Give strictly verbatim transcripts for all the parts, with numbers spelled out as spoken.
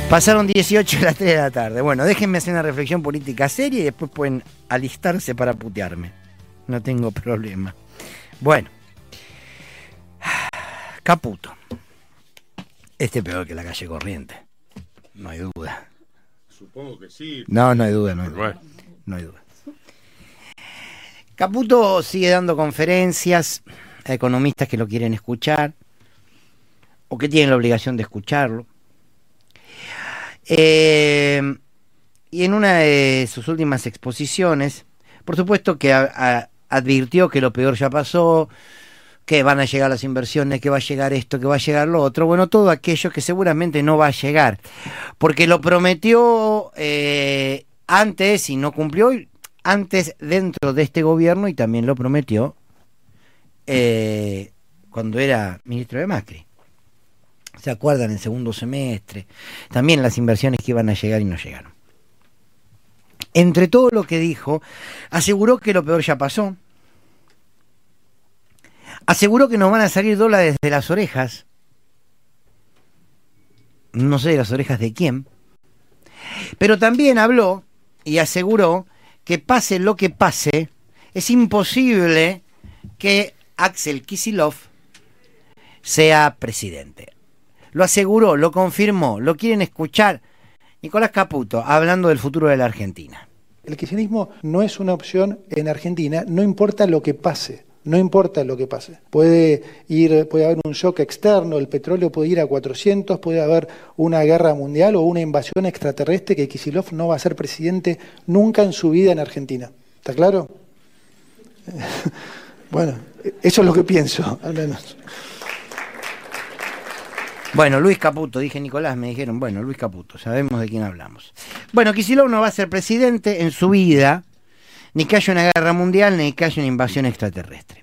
Pasaron dieciocho de las tres de la tarde. Bueno, déjenme hacer una reflexión política seria y después pueden alistarse para putearme. No tengo problema. Bueno. Caputo. Este es peor que la calle Corriente. No hay duda. Supongo que sí. No, no hay duda, no hay duda. Bueno. No hay duda. Caputo sigue dando conferencias a economistas que lo quieren escuchar o que tienen la obligación de escucharlo. Eh, y en una de sus últimas exposiciones, por supuesto que a, a, advirtió que lo peor ya pasó, que van a llegar las inversiones, que va a llegar esto, que va a llegar lo otro, bueno, todo aquello que seguramente no va a llegar, porque lo prometió eh, antes y no cumplió, antes dentro de este gobierno y también lo prometió eh, cuando era ministro de Macri. ¿Se acuerdan? En segundo semestre, también las inversiones que iban a llegar y no llegaron. Entre todo lo que dijo, aseguró que lo peor ya pasó. Aseguró que nos van a salir dólares de las orejas. No sé de las orejas de quién. Pero también habló y aseguró que pase lo que pase, es imposible que Axel Kicillof sea presidente. Lo aseguró, lo confirmó, lo quieren escuchar. Nicolás Caputo, hablando del futuro de la Argentina. El kirchnerismo no es una opción en Argentina, no importa lo que pase. No importa lo que pase. Puede ir, puede haber un shock externo, el petróleo puede ir a cuatrocientos, puede haber una guerra mundial o una invasión extraterrestre que Kicillof no va a ser presidente nunca en su vida en Argentina. ¿Está claro? Bueno, eso es lo que pienso, al menos. Bueno, Luis Caputo, dije Nicolás, me dijeron, bueno, Luis Caputo, sabemos de quién hablamos. Bueno, Kicillof no va a ser presidente en su vida, ni que haya una guerra mundial, ni que haya una invasión extraterrestre.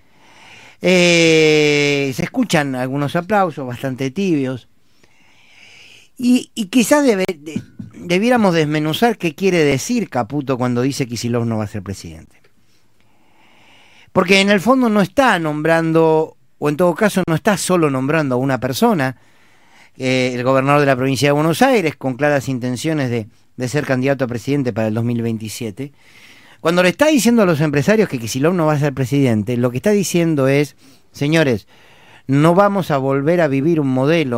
Eh, se escuchan algunos aplausos bastante tibios, y, y quizás debe, de, debiéramos desmenuzar qué quiere decir Caputo cuando dice que Kicillof no va a ser presidente. Porque en el fondo no está nombrando, o en todo caso no está solo nombrando a una persona, eh, el gobernador de la provincia de Buenos Aires, con claras intenciones de, de ser candidato a presidente para el dos mil veintisiete. Cuando le está diciendo a los empresarios que Kicillof no va a ser presidente, lo que está diciendo es, señores, no vamos a volver a vivir un modelo